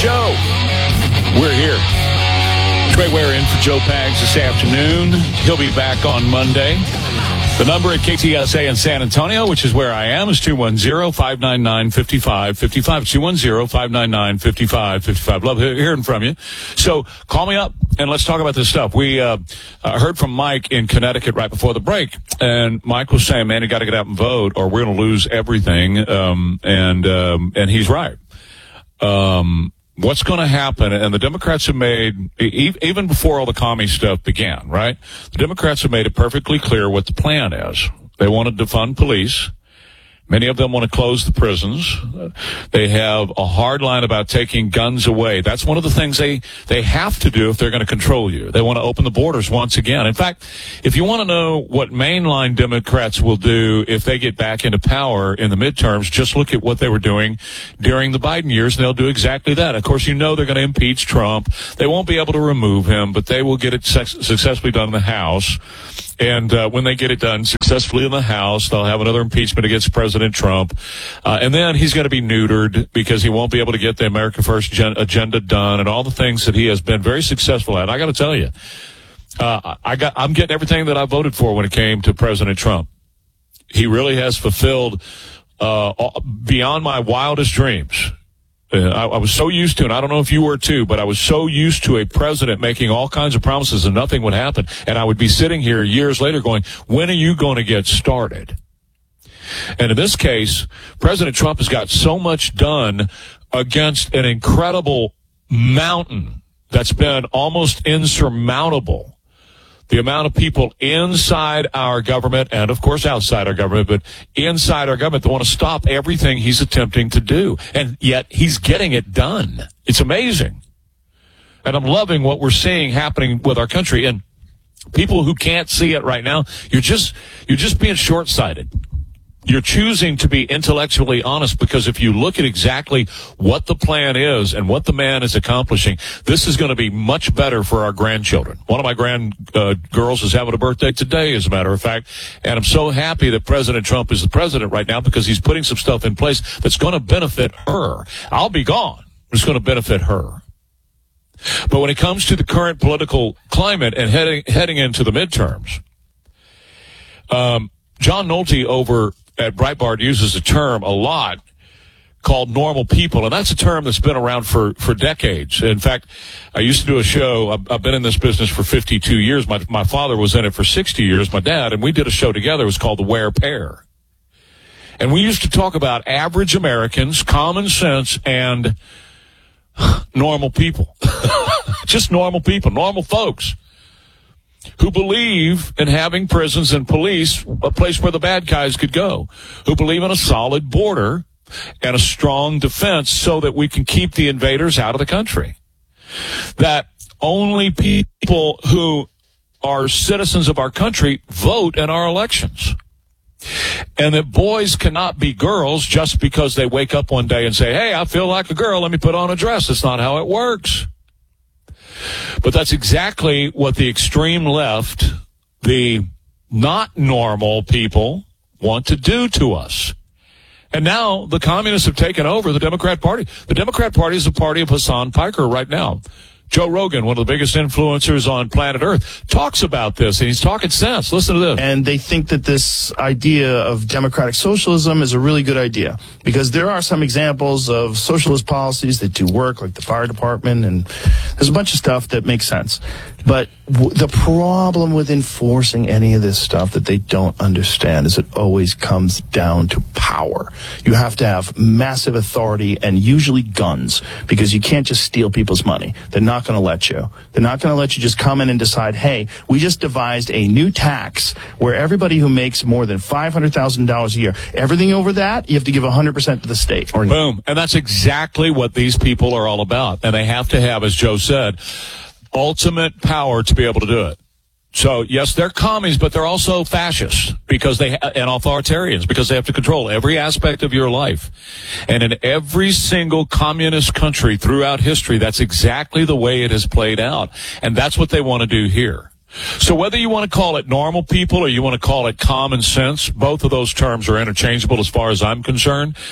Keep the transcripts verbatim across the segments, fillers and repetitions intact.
show. We're here. Trey Ware in for Joe Pags this afternoon. He'll be back on Monday. The number at K T S A in San Antonio, which is where I am, is two one zero, five nine nine, five five five five. two one zero, five nine nine, five five five five. Love hearing from you. So call me up and let's talk about this stuff. We uh, uh, heard from Mike in Connecticut right before the break, and Mike was saying, man, you got to get out and vote or we're going to lose everything. Um, and um, and he's right. Um What's going to happen, and the Democrats have made, even before all the commie stuff began, right? The Democrats have made it perfectly clear what the plan is. They want to defund police. Many of them want to close the prisons. They have a hard line about taking guns away. That's one of the things they, they have to do if they're going to control you. They want to open the borders once again. In fact, if you want to know what mainline Democrats will do if they get back into power in the midterms, just look at what they were doing during the Biden years, and they'll do exactly that. Of course, you know they're going to impeach Trump. They won't be able to remove him, but they will get it sex- successfully done in the House. And uh, when they get it done successfully in the House, they'll have another impeachment against President Trump. Uh, and then he's going to be neutered because he won't be able to get the America First gen- agenda done and all the things that he has been very successful at. I got to tell you, uh, I got, I'm getting everything that I voted for when it came to President Trump. He really has fulfilled uh, beyond my wildest dreams. Uh, I, I was so used to, and I don't know if you were too, but I was so used to a president making all kinds of promises and nothing would happen. And I would be sitting here years later going, when are you going to get started? And in this case, President Trump has got so much done against an incredible mountain that's been almost insurmountable. The amount of people inside our government and, of course, outside our government, but inside our government that want to stop everything he's attempting to do. And yet he's getting it done. It's amazing. And I'm loving what we're seeing happening with our country. And people who can't see it right now, you're just, you're just being short-sighted. You're choosing to be intellectually honest because if you look at exactly what the plan is and what the man is accomplishing, this is going to be much better for our grandchildren. One of my grand uh, girls is having a birthday today, as a matter of fact, and I'm so happy that President Trump is the president right now because he's putting some stuff in place that's going to benefit her. I'll be gone. It's going to benefit her. But when it comes to the current political climate and heading heading into the midterms, um, John Nolte over at Breitbart uses a term a lot called normal people, and that's a term that's been around for, for decades. In fact, I used to do a show. I've, I've been in this business for fifty-two years. My, my father was in it for sixty years, my dad, and we did a show together. It was called The Ware Pair. And we used to talk about average Americans, common sense, and normal people. Just normal people, normal folks who believe in having prisons and police, a place where the bad guys could go, who believe in a solid border and a strong defense so that we can keep the invaders out of the country. That only people who are citizens of our country vote in our elections. And that boys cannot be girls just because they wake up one day and say, hey, I feel like a girl, let me put on a dress. That's not how it works. But that's exactly what the extreme left, the not normal people, want to do to us. And now the communists have taken over the Democrat Party. The Democrat Party is the party of Hassan Piker right now. Joe Rogan, one of the biggest influencers on planet Earth, talks about this, and he's talking sense. Listen to this. And they think that this idea of democratic socialism is a really good idea, because there are some examples of socialist policies that do work, like the fire department, and there's a bunch of stuff that makes sense. But w- the problem with enforcing any of this stuff that they don't understand is it always comes down to power. You have to have massive authority and usually guns, because you can't just steal people's money. They're not going to let you. They're not going to let you just come in and decide, hey, we just devised a new tax where everybody who makes more than five hundred thousand dollars a year, everything over that, you have to give one hundred percent to the state. Or boom. And that's exactly what these people are all about. And they have to have, as Joe said, ultimate power to be able to do it. So, yes, they're commies, but they're also fascists because they and authoritarians because they have to control every aspect of your life. And in every single communist country throughout history, that's exactly the way it has played out. And that's what they want to do here. So whether you want to call it normal people or you want to call it common sense, both of those terms are interchangeable as far as I'm concerned.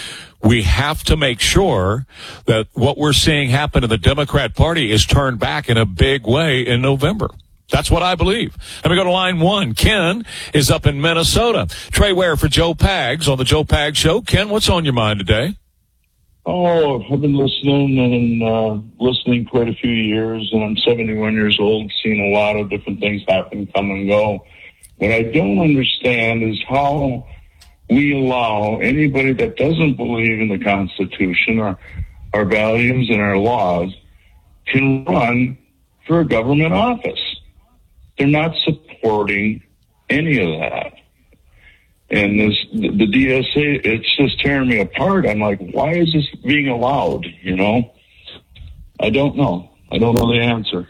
We have to make sure that what we're seeing happen in the Democrat Party is turned back in a big way in November. That's what I believe. Let me go to line one. Ken is up in Minnesota. Trey Ware for Joe Pags on the Joe Pags Show. Ken, what's on your mind today? Oh, I've been listening and uh, listening quite a few years, and I'm seventy-one years old, seen a lot of different things happen, come and go. What I don't understand is how we allow anybody that doesn't believe in the Constitution or our values and our laws can run for a government office. They're not supporting any of that. And this, the D S A, it's just tearing me apart. I'm like, why is this being allowed? You know, I don't know. I don't know the answer.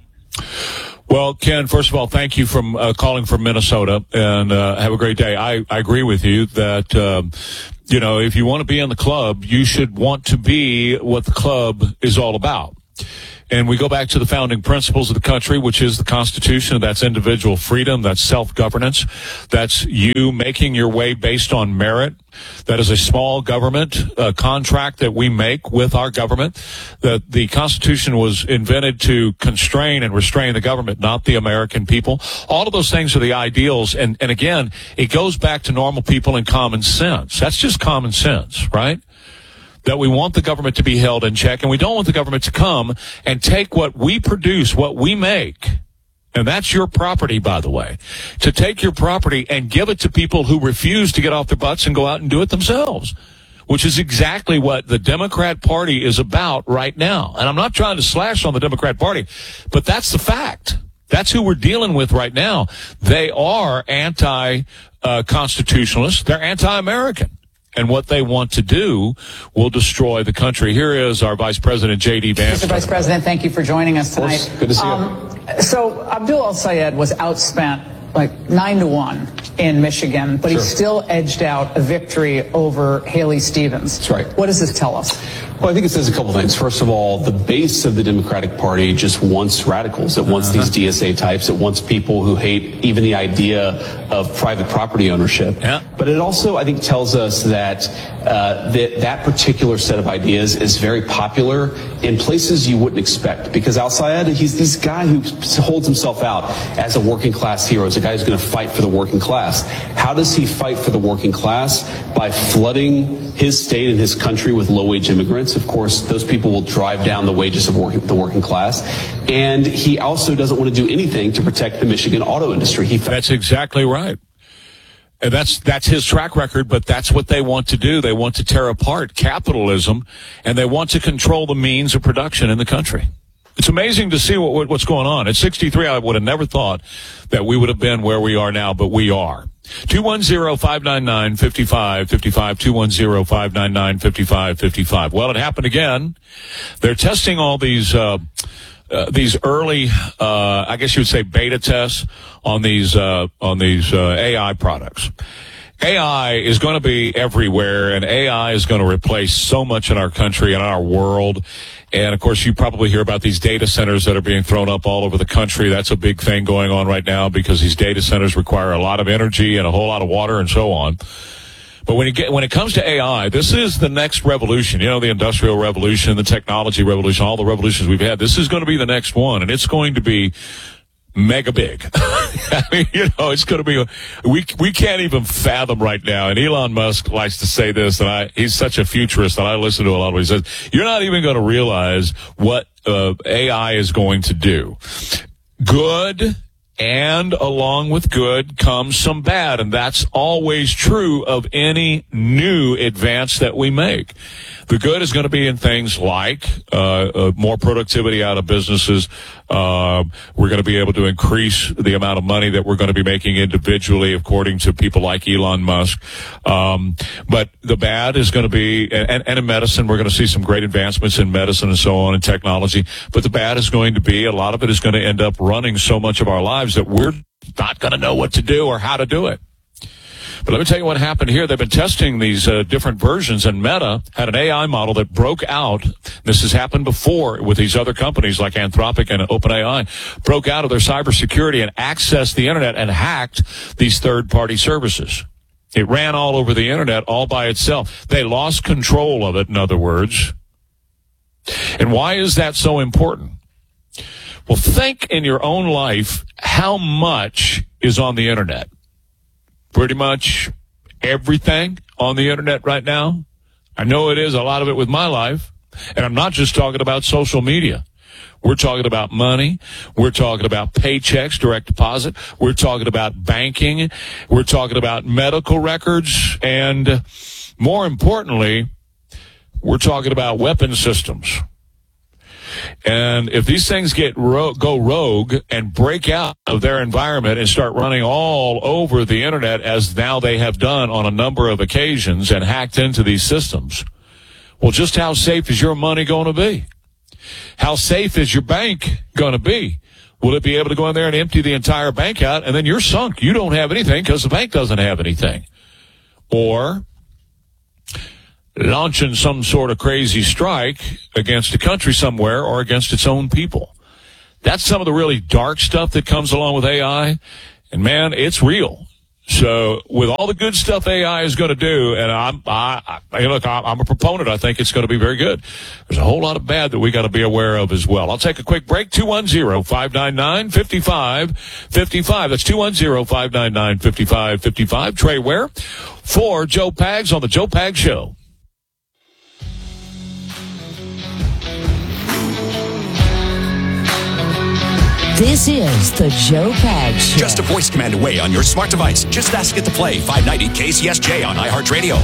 Well, Ken, first of all, thank you for uh, calling from Minnesota, and uh, have a great day. I, I agree with you that, uh, you know, if you want to be in the club, you should want to be what the club is all about. And we go back to the founding principles of the country, which is the Constitution. That's individual freedom. That's self-governance. That's you making your way based on merit. That is a small government uh, contract that we make with our government. That the Constitution was invented to constrain and restrain the government, not the American people. All of those things are the ideals. And, and again, it goes back to normal people and common sense. That's just common sense, right? That we want the government to be held in check, and we don't want the government to come and take what we produce, what we make, and that's your property, by the way, to take your property and give it to people who refuse to get off their butts and go out and do it themselves, which is exactly what the Democrat Party is about right now. And I'm not trying to slash on the Democrat Party, but that's the fact. That's who we're dealing with right now. They are anti-constitutionalists. They're anti-American. And what they want to do will destroy the country. Here is our Vice President, J D Vance. Mister Vice President, thank you for joining us tonight. Good to see um, you. So Abdul El-Sayed was outspent like nine to one in Michigan, but Sure. he still edged out a victory over Haley Stevens. That's right. What does this tell us? Well, I think it says a couple things. First of all, the base of the Democratic Party just wants radicals. It wants uh-huh. these D S A types. It wants people who hate even the idea of private property ownership. Yeah. But it also, I think, tells us that uh, that that particular set of ideas is very popular in places you wouldn't expect. Because Al-Sayed, he's this guy who holds himself out as a working class hero, as a guy who's going to fight for the working class. How does he fight for the working class? By flooding his state and his country with low-wage immigrants. Of course, those people will drive down the wages of working, the working class. And he also doesn't want to do anything to protect the Michigan auto industry. He That's exactly right. And that's that's his track record, but that's what they want to do. They want to tear apart capitalism, and they want to control the means of production in the country. It's amazing to see what, what's going on. At sixty-three, I would have never thought that we would have been where we are now, but we are. two one zero, five nine nine, five five five five, two one zero, five nine nine, five five five five. Well, it happened again. They're testing all these uh, uh these early, uh I guess you would say beta tests on these uh on these uh A I products. A I is going to be everywhere, and A I is going to replace so much in our country and our world. And, of course, you probably hear about these data centers that are being thrown up all over the country. That's a big thing going on right now because these data centers require a lot of energy and a whole lot of water and so on. But when you get, when it comes to A I, this is the next revolution. You know, the industrial revolution, the technology revolution, all the revolutions we've had. This is going to be the next one, and it's going to be mega big. I mean, you know, it's going to be, a, we, we can't even fathom right now. And Elon Musk likes to say this, and I, he's such a futurist that I listen to a lot of what he says. You're not even going to realize what uh, A I is going to do. Good, and along with good comes some bad. And that's always true of any new advance that we make. The good is going to be in things like uh, uh more productivity out of businesses. Uh, we're going to be able to increase the amount of money that we're going to be making individually, according to people like Elon Musk. Um, but the bad is going to be, and, and in medicine, we're going to see some great advancements in medicine and so on, and technology. But the bad is going to be, a lot of it is going to end up running so much of our lives that we're not going to know what to do or how to do it. But let me tell you what happened here. They've been testing these uh, different versions, and Meta had an A I model that broke out. This has happened before with these other companies like Anthropic and OpenAI, broke out of their cybersecurity and accessed the internet and hacked these third-party services. It ran all over the internet all by itself. They lost control of it, in other words. And why is that so important? Well, think in your own life how much is on the internet. Pretty much everything on the internet right now. I know it is, a lot of it with my life. And I'm not just talking about social media. We're talking about money. We're talking about paychecks, direct deposit. We're talking about banking. We're talking about medical records. And more importantly, we're talking about weapon systems. And if these things get ro- go rogue and break out of their environment and start running all over the internet, as now they have done on a number of occasions and hacked into these systems, well, just how safe is your money going to be? How safe is your bank going to be? Will it be able to go in there and empty the entire bank out, and then you're sunk? You don't have anything because the bank doesn't have anything. Or launching some sort of crazy strike against a country somewhere or against its own people. That's some of the really dark stuff that comes along with A I. And, man, it's real. So with all the good stuff A I is going to do, and I'm, I, I, look, I'm a proponent. I think it's going to be very good. There's a whole lot of bad that we got to be aware of as well. I'll take a quick break. two one zero, five nine nine, five five five five. That's two one zero, five nine nine, five five five five. Trey Ware for Joe Pags on the Joe Pags Show. This is the Joe Pags Show. Just a voice command away on your smart device. Just ask it to play five ninety K C S J on iHeartRadio.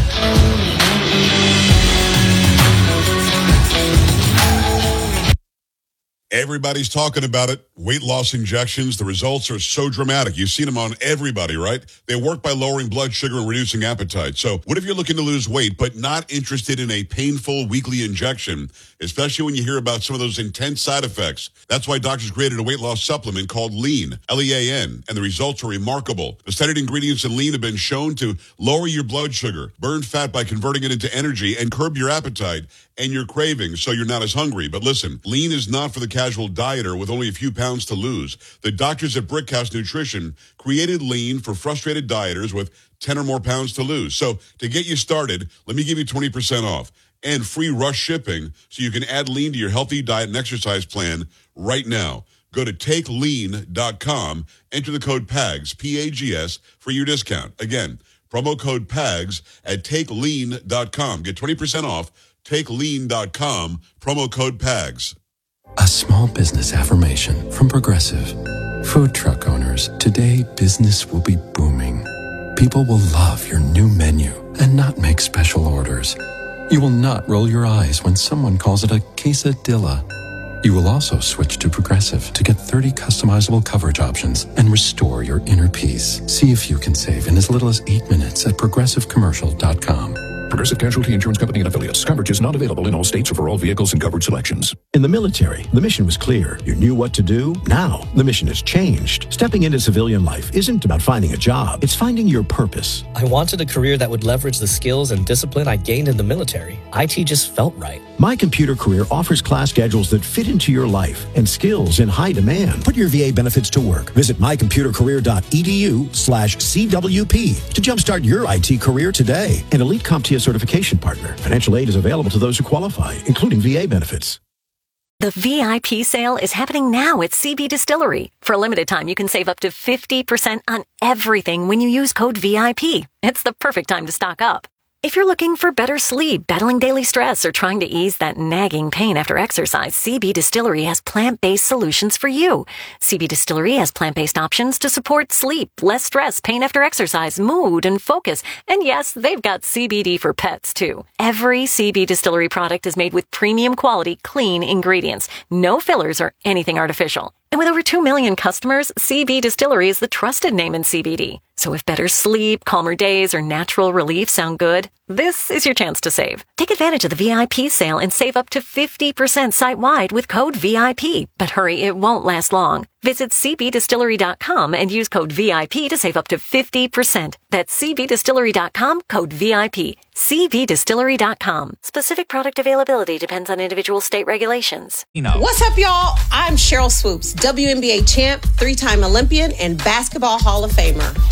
Everybody's talking about it. Weight loss injections. The results are so dramatic. You've seen them on everybody, right? They work by lowering blood sugar and reducing appetite. So what if you're looking to lose weight but not interested in a painful weekly injection, especially when you hear about some of those intense side effects? That's why doctors created a weight loss supplement called Lean, L E A N, and the results are remarkable. The studied ingredients in Lean have been shown to lower your blood sugar, burn fat by converting it into energy, and curb your appetite and your cravings so you're not as hungry. But listen, Lean is not for the casual dieter with only a few pounds to lose. The doctors at Brickhouse Nutrition created Lean for frustrated dieters with ten or more pounds to lose. So to get you started, let me give you twenty percent off and free rush shipping so you can add Lean to your healthy diet and exercise plan right now. Go to take lean dot com, enter the code PAGS, P A G S, for your discount. Again, promo code PAGS at take lean dot com. Get twenty percent off. take lean dot com, promo code PAGS. A small business affirmation from Progressive. Food truck owners, today business will be booming. People will love your new menu and not make special orders. You will not roll your eyes when someone calls it a quesadilla. You will also switch to Progressive to get thirty customizable coverage options and restore your inner peace. See if you can save in as little as eight minutes at progressive commercial dot com. Progressive Casualty Insurance Company and Affiliates. Coverage is not available in all states or for all vehicles and coverage selections. In the military, the mission was clear. You knew what to do. Now, the mission has changed. Stepping into civilian life isn't about finding a job. It's finding your purpose. I wanted a career that would leverage the skills and discipline I gained in the military. I T just felt right. My Computer Career offers class schedules that fit into your life and skills in high demand. Put your V A benefits to work. Visit my computer career dot e d u slash C W P to jumpstart your I T career today. An elite CompTIA certification partner. Financial aid is available to those who qualify, including V A benefits. The V I P sale is happening now at C B Distillery. For a limited time, you can save up to fifty percent on everything when you use code V I P. It's the perfect time to stock up. If you're looking for better sleep, battling daily stress, or trying to ease that nagging pain after exercise, C B Distillery has plant-based solutions for you. C B Distillery has plant-based options to support sleep, less stress, pain after exercise, mood, and focus. And yes, they've got C B D for pets, too. Every C B Distillery product is made with premium quality, clean ingredients. No fillers or anything artificial. And with over two million customers, C B Distillery is the trusted name in C B D. So if better sleep, calmer days, or natural relief sound good, this is your chance to save. Take advantage of the V I P sale and save up to fifty percent site-wide with code V I P. But hurry, it won't last long. Visit C B distillery dot com and use code V I P to save up to fifty percent. That's C B distillery dot com, code V I P. C B distillery dot com. Specific product availability depends on individual state regulations. You know. What's up, y'all? I'm Cheryl Swoops, W N B A champ, three-time Olympian, and Basketball Hall of Famer.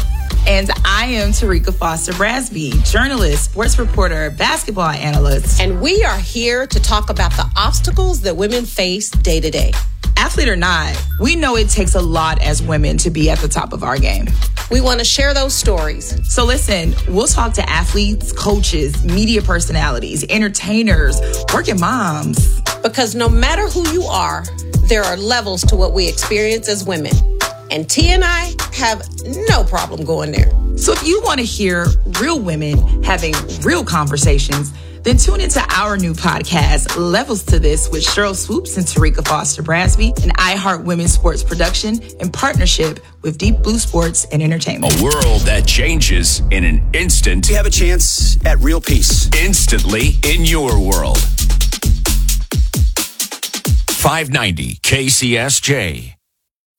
And I am Tarika Foster Brasby, journalist, sports reporter, basketball analyst. And we are here to talk about the obstacles that women face day to day. Athlete or not, we know it takes a lot as women to be at the top of our game. We want to share those stories. So listen, we'll talk to athletes, coaches, media personalities, entertainers, working moms. Because no matter who you are, there are levels to what we experience as women. And T and I have no problem going there. So if you want to hear real women having real conversations, then tune into our new podcast, Levels to This, with Cheryl Swoops and Tarika Foster Brasby, an iHeart Women's Sports production in partnership with Deep Blue Sports and Entertainment. A world that changes in an instant. We have a chance at real peace. Instantly in your world. five ninety K C S J.